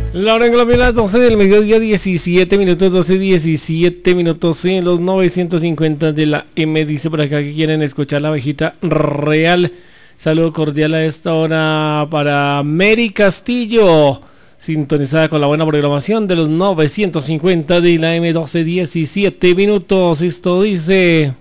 La hora en Colombia, las 12 del mediodía, 17 minutos, 17 minutos en los 950 de la M. Dice por acá que quieren escuchar la abejita real. Saludo cordial a esta hora para Mary Castillo, sintonizada con la buena programación de los 950 de la M. 12, 17 minutos. Esto dice...